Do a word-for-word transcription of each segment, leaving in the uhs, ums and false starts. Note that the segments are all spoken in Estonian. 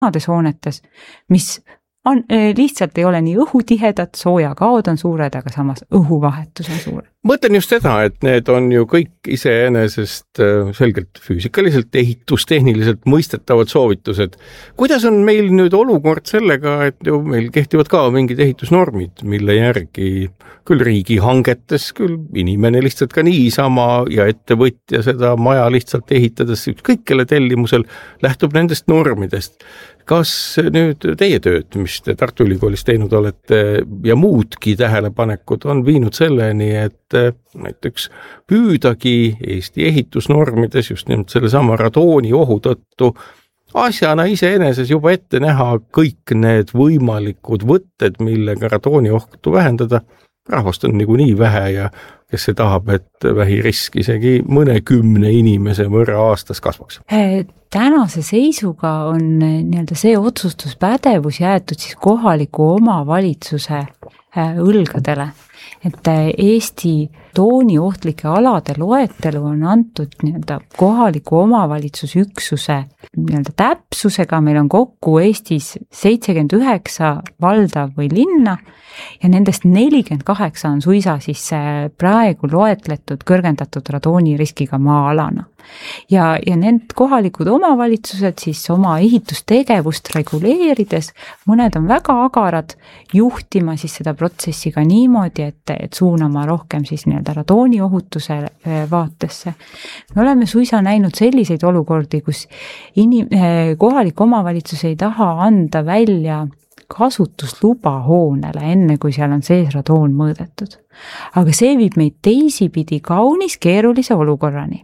vanades hoonetes, mis on, lihtsalt ei ole nii õhutihedad, soojakaod on suured, aga samas õhuvahetus on suur. Mõtlen just seda, et need on ju kõik iseenesest selgelt füüsikaliselt, ehitustehniliselt mõistetavad soovitused. Kuidas on meil nüüd olukord sellega, et ju meil kehtivad ka mingid ehitusnormid, mille järgi küll riigi hangetes, küll inimene lihtsalt ka niisama ja ettevõtja seda maja lihtsalt ehitades, kõik kelle tellimusel lähtub nendest normidest. Kas nüüd teie tööd, mis te Tartu Ülikoolis teinud olete ja muudki tähelepanekud on viinud selleni, et näiteks püüdagi Eesti ehitusnormides just nimelt selle sama radooni ohu tõttu asjana iseeneses juba ette näha kõik need võimalikud võtted, millega radooni ohtu vähendada. Rahvast on nagu nii vähe ja kes see tahab, et vähirisk isegi mõne kümne inimese võrra aastas kasvaks. Tänase seisuga on nii-öelda see otsustuspädevus jäetud siis kohaliku omavalitsuse õlgadele. Et Eesti tooni ohtlike alade loetelu on antud nii-öelda kohaliku omavalitsusüksuse nii-öelda täpsusega. Meil on kokku Eestis seitsekümmend üheksa valda või linna ja nendest nelikümmend kaheksa on suisa siis praegu loetletud kõrgendatud radooniriskiga maa-alana. Ja, ja need kohalikud omavalitsused siis oma ehitustegevust reguleerides, mõned on väga agarad juhtima siis seda protsessi ka niimoodi, et, et suunama rohkem siis nii-öelda radooni ohutuse vaatesse. Me oleme suisa näinud selliseid olukordi, kus inim- kohalik omavalitsus ei taha anda välja kasutusluba hoonele, enne kui seal on sees radoon mõõdetud. Aga see viib meid teisipidi kaunis keerulise olukorrani.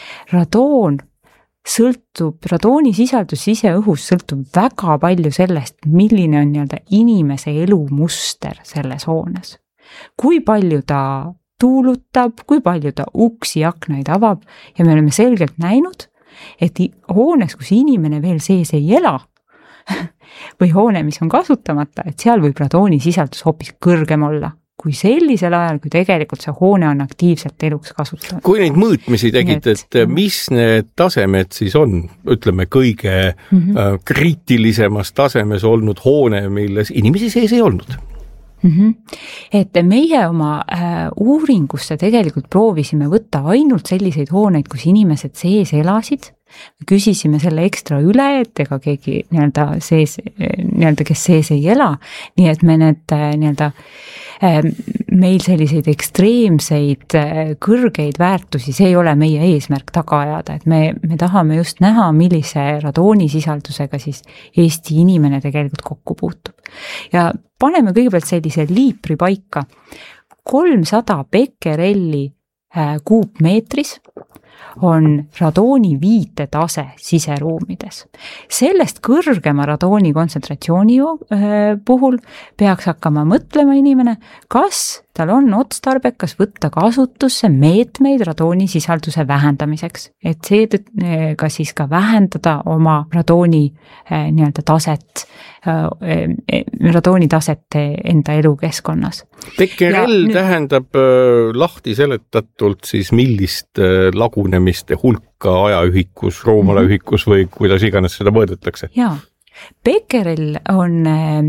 Radoon sõltub, radooni sisaldus siseõhus sõltub väga palju sellest, milline on nii-öelda inimese elumuster selles hoones. Kui palju ta tuulutab, kui palju ta uksi aknaid avab ja me oleme selgelt näinud, et hoones, kus inimene veel sees ei ela või hoone, mis on kasutamata, et seal võib radooni sisaldus hoopis kõrgem olla kui sellisel ajal, kui tegelikult see hoone on aktiivselt eluks kasutatud. Kui neid mõõtmisi tegid, et mis need tasemed siis on, ütleme kõige mm-hmm. kriitilisemas tasemes olnud hoone, milles inimesi sees ei olnud? Mm-hmm. Et meie oma äh, uuringusse tegelikult proovisime võtta ainult selliseid hooneid, kus inimesed sees elasid. Me küsisime selle ekstra üle, et ega keegi nii-öelda sees, nii-öelda kes sees ei ela, nii et me need nii-öelda meil selliseid ekstreemseid kõrgeid väärtusi, see ei ole meie eesmärk taga ajada, et me, me tahame just näha, millise radoonisisaldusega siis Eesti inimene tegelikult kokku puutub. Ja paneme kõigepealt sellise liipri paika, kolmsada bekerelli kuupmeetris on radooni viitetase siseruumides. Sellest kõrgema radooni kontsentratsiooni puhul peaks hakkama mõtlema inimene, kas tal on otstarbekas võtta kasutusse meetmeid radooni sisalduse vähendamiseks, et see ka siis ka vähendada oma radooni nii-öelda taset, radooni taset enda elukeskkonnas. Bekerell nüüd... tähendab lahti seletatult siis millist lagunemiste hulka ajaühikus, roomalaühikus või kuidas iganes seda mõõdetakse? Jaa, Bekerell on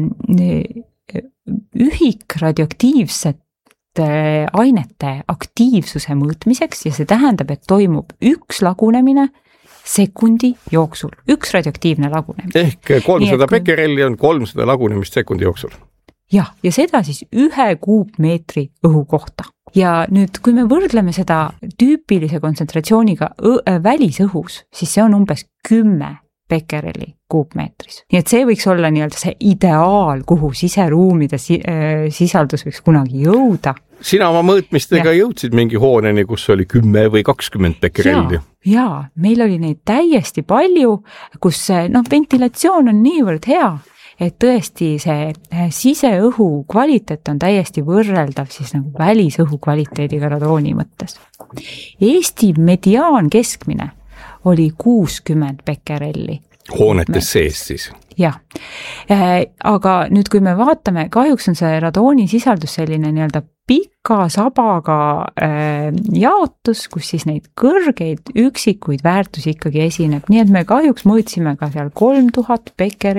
ühik radioaktiivset ainete aktiivsuse mõõtmiseks ja see tähendab, et toimub üks lagunemine sekundi jooksul, üks radioaktiivne lagunemine. Ehk kolmsada bekerelli on kolmsada lagunemist sekundi jooksul. Jah, ja seda siis ühe kuupmeetri õhu kohta. Ja nüüd, kui me võrdleme seda tüüpilise kontsentratsiooniga välisõhus, siis see on umbes kümme bekerelli kuupmeetris. Nii et see võiks olla nii-öelda see ideaal, kuhu siseruumide sisaldus võiks kunagi jõuda. Sina oma mõõtmistega ja. Jõudsid mingi hooneni, kus oli kümme või kakskümmend bekerelli? Jaa, jaa, meil oli neid täiesti palju, kus no, ventilatsioon on niivõrd hea, et tõesti see siseõhu kvaliteet on täiesti võrreldav siis nagu välisõhu kvaliteediga radooni mõttes. Eesti mediaan keskmine oli kuuskümmend bekerelli hoonetes sees siis. Jah, aga nüüd, kui me vaatame, kahjuks on see radooni sisaldus selline nii-öelda pika sabaga jaotus, kus siis neid kõrgeid üksikuid väärtusi ikkagi esineb, nii et me kahjuks mõõtsime ka seal kolm tuhat bekkeri